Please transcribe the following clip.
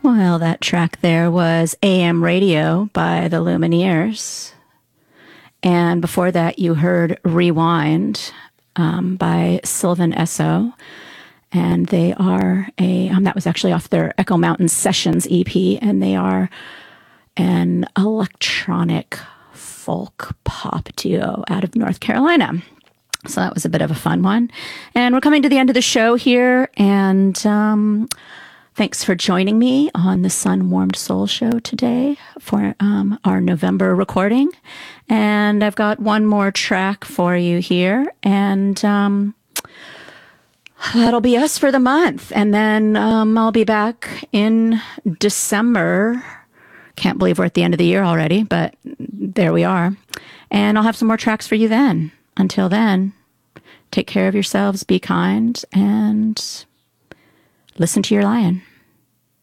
Well, that track there was AM Radio by the Lumineers. And before that, you heard Rewind by Sylvan Esso. And they are that was actually off their Echo Mountain Sessions EP. And they are an electronic folk pop duo out of North Carolina. So that was a bit of a fun one. And we're coming to the end of the show here. And thanks for joining me on the Sun Warmed Soul show today for our November recording. And I've got one more track for you here. And that'll be us for the month. And then I'll be back in December. Can't believe we're at the end of the year already, but there we are. And I'll have some more tracks for you then. Until then, take care of yourselves, be kind, and listen to your lion.